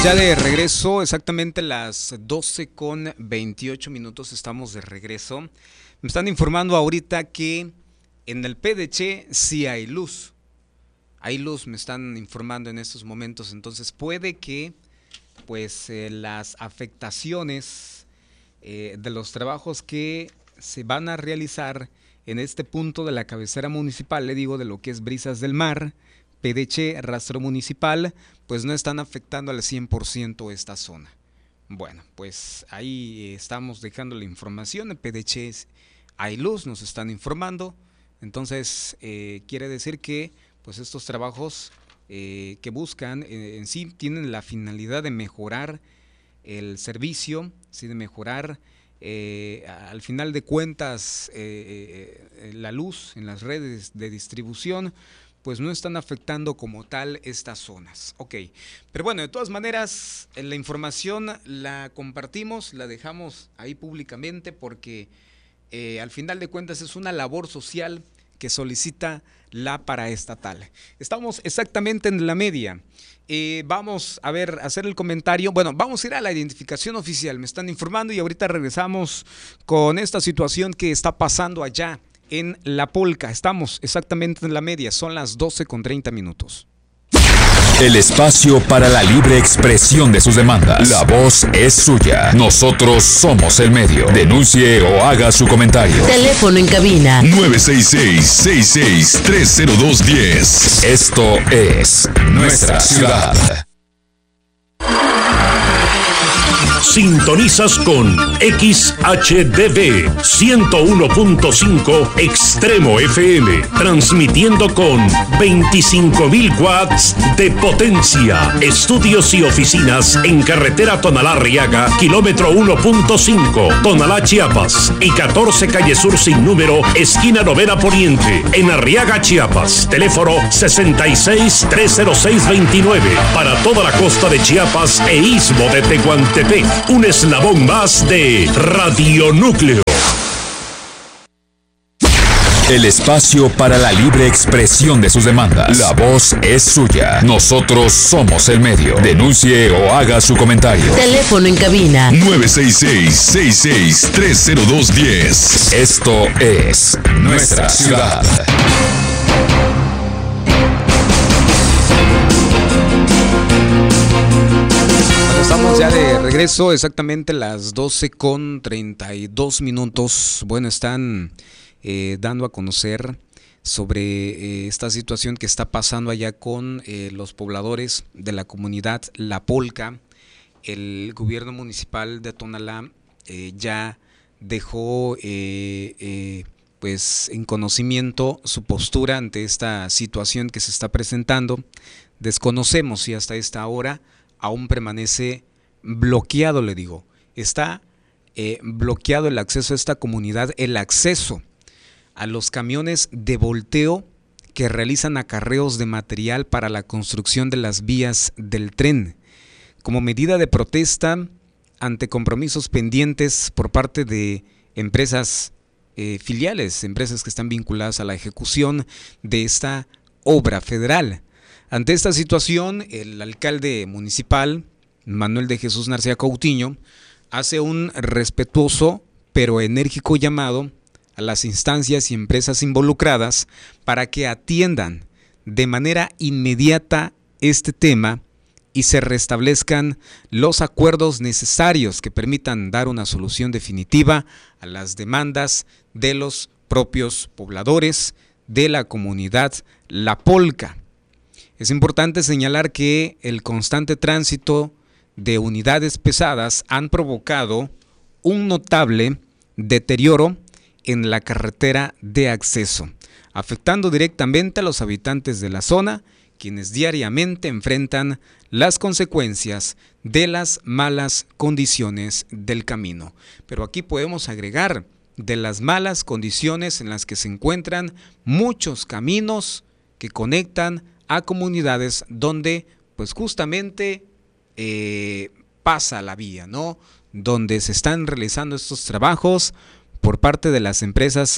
Ya de regreso, exactamente las 12:28 estamos de regreso. Me están informando ahorita que en el PDC sí hay luz. Hay luz, me están informando en estos momentos. Entonces puede que pues las afectaciones de los trabajos que se van a realizar en este punto de la cabecera municipal, le digo, de lo que es Brisas del Mar, PDC, Rastro Municipal, pues no están afectando al 100% esta zona. Bueno, pues ahí estamos dejando la información. En PDC hay luz, nos están informando. Entonces quiere decir que pues estos trabajos que buscan en sí tienen la finalidad de mejorar el servicio, ¿sí? De mejorar al final de cuentas la luz en las redes de distribución, pues no están afectando como tal estas zonas. Ok, pero bueno, de todas maneras, la información la compartimos, la dejamos ahí públicamente porque al final de cuentas es una labor social que solicita la paraestatal. Estamos exactamente en la media. Vamos a ver, hacer el comentario. Bueno, vamos a ir a la identificación oficial, me están informando, y ahorita regresamos con esta situación que está pasando allá en La Polca. Estamos exactamente en la media, son las 12:30. El espacio para la libre expresión de sus demandas. La voz es suya. Nosotros somos el medio. Denuncie o haga su comentario. Teléfono en cabina 966-66-30210. Esto es Nuestra Ciudad. Sintonizas con XHDB 101.5 Extremo FM, transmitiendo con 25,000 watts de potencia. Estudios y oficinas en carretera Tonalá-Arriaga, kilómetro 1.5, Tonalá, Chiapas, y 14 calle Sur sin número, esquina Novena Poniente, en Arriaga, Chiapas. Teléfono 66-306-29, para toda la costa de Chiapas e istmo de Tehuantepec. Un eslabón más de Radio Núcleo. El espacio para la libre expresión de sus demandas. La voz es suya. Nosotros somos el medio. Denuncie o haga su comentario. Teléfono en cabina 966-66-30210. Esto es Nuestra Ciudad. Estamos ya de regreso, exactamente las 12:32. Bueno, están dando a conocer sobre esta situación que está pasando allá con los pobladores de la comunidad La Polca. El gobierno municipal de Tonalá ya dejó pues en conocimiento su postura ante esta situación que se está presentando. Desconocemos si hasta esta hora aún permanece bloqueado, le digo. Está bloqueado el acceso a esta comunidad, el acceso a los camiones de volteo que realizan acarreos de material para la construcción de las vías del tren, como medida de protesta ante compromisos pendientes por parte de empresas filiales, empresas que están vinculadas a la ejecución de esta obra federal. Ante esta situación, el alcalde municipal, Manuel de Jesús Narcea Coutinho, hace un respetuoso pero enérgico llamado a las instancias y empresas involucradas para que atiendan de manera inmediata este tema y se restablezcan los acuerdos necesarios que permitan dar una solución definitiva a las demandas de los propios pobladores de la comunidad La Polca. Es importante señalar que el constante tránsito de unidades pesadas han provocado un notable deterioro en la carretera de acceso, afectando directamente a los habitantes de la zona, quienes diariamente enfrentan las consecuencias de las malas condiciones del camino. Pero aquí podemos agregar de las malas condiciones en las que se encuentran muchos caminos que conectan a comunidades donde pues justamente pasa la vía, ¿no? Donde se están realizando estos trabajos por parte de las empresas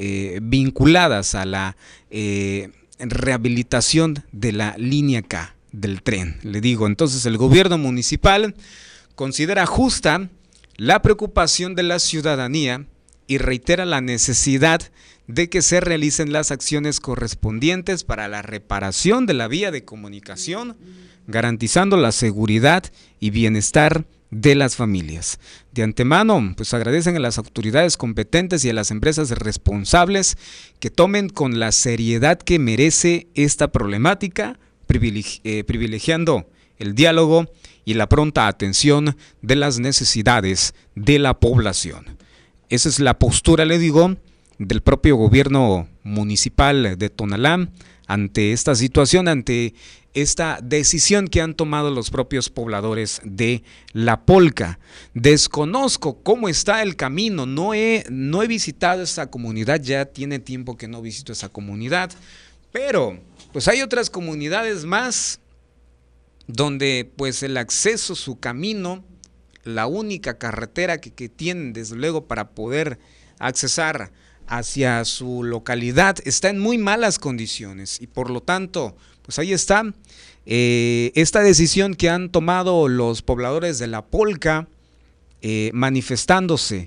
vinculadas a la rehabilitación de la línea K del tren. Le digo, entonces el gobierno municipal considera justa la preocupación de la ciudadanía y reitera la necesidad de que se realicen las acciones correspondientes para la reparación de la vía de comunicación, garantizando la seguridad y bienestar de las familias. De antemano, pues agradecen a las autoridades competentes y a las empresas responsables que tomen con la seriedad que merece esta problemática, privilegiando el diálogo y la pronta atención de las necesidades de la población. Esa es la postura, le digo, del propio gobierno municipal de Tonalá ante esta situación, ante esta decisión que han tomado los propios pobladores de La Polca. Desconozco cómo está el camino, no he visitado esa comunidad, ya tiene tiempo que no visito esa comunidad, pero pues hay otras comunidades más donde pues el acceso, su camino, la única carretera que tienen desde luego para poder accesar hacia su localidad está en muy malas condiciones y por lo tanto pues ahí está esta decisión que han tomado los pobladores de La Polca, manifestándose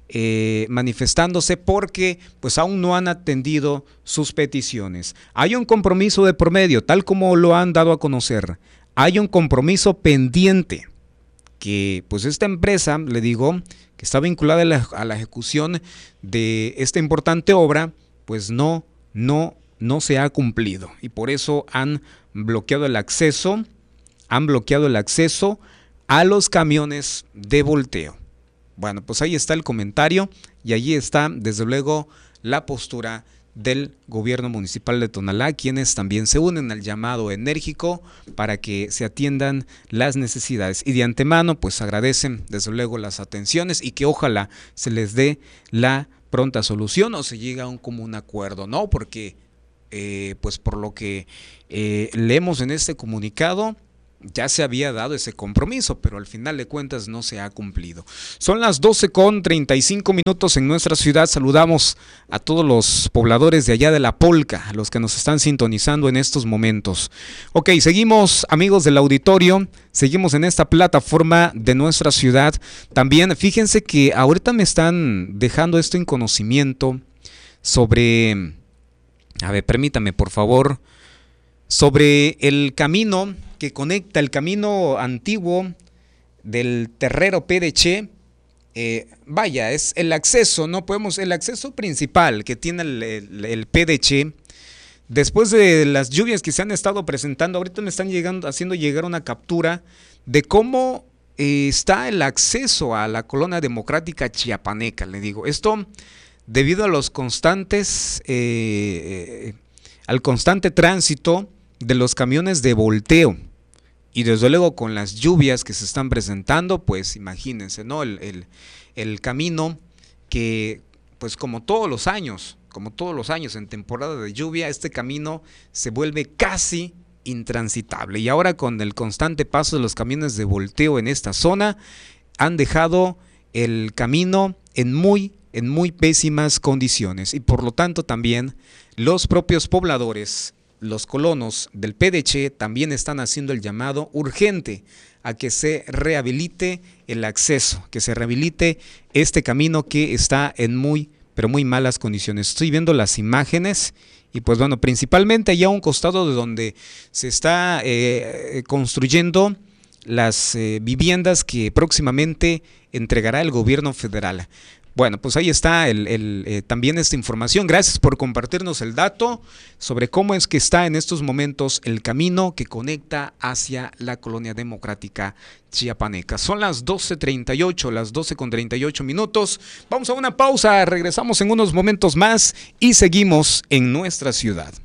porque pues aún no han atendido sus peticiones. Hay un compromiso de por medio, tal como lo han dado a conocer. Hay un compromiso pendiente que pues esta empresa, le digo, que está vinculada a la ejecución de esta importante obra, pues no se ha cumplido y por eso han bloqueado el acceso a los camiones de volteo. Bueno, pues ahí está el comentario y allí está desde luego la postura del gobierno municipal de Tonalá, quienes también se unen al llamado enérgico para que se atiendan las necesidades y de antemano pues agradecen desde luego las atenciones y que ojalá se les dé la pronta solución o se llegue a un común acuerdo, ¿no? Porque pues por lo que leemos en este comunicado ya se había dado ese compromiso, pero al final de cuentas no se ha cumplido. Son las 12:35 en nuestra ciudad. Saludamos a todos los pobladores de allá de La Polca, a los que nos están sintonizando en estos momentos. Ok, seguimos, amigos del auditorio, seguimos en esta plataforma de nuestra ciudad. También fíjense que ahorita me están dejando esto en conocimiento sobre, a ver, permítame por favor, sobre el camino que conecta el camino antiguo del Terrero PDC, vaya, es el acceso, el acceso principal que tiene el PDC. Después de las lluvias que se han estado presentando, ahorita me están haciendo llegar una captura de cómo está el acceso a la colonia democrática chiapaneca, le digo. Esto debido a los constantes, al constante tránsito de los camiones de volteo y desde luego con las lluvias que se están presentando, pues imagínense, ¿no? El camino que pues como todos los años en temporada de lluvia, este camino se vuelve casi intransitable y ahora con el constante paso de los camiones de volteo en esta zona han dejado el camino en muy pésimas condiciones y por lo tanto también los propios pobladores, los colonos del PDC también están haciendo el llamado urgente a que se rehabilite el acceso, que se rehabilite este camino que está en muy malas condiciones. Estoy viendo las imágenes y pues bueno, principalmente allá a un costado de donde se está construyendo las viviendas que próximamente entregará el gobierno federal. Bueno, pues ahí está también esta información. Gracias por compartirnos el dato sobre cómo es que está en estos momentos el camino que conecta hacia la colonia democrática chiapaneca. Son las 12:38, las 12:38. Vamos a una pausa, regresamos en unos momentos más y seguimos en nuestra ciudad.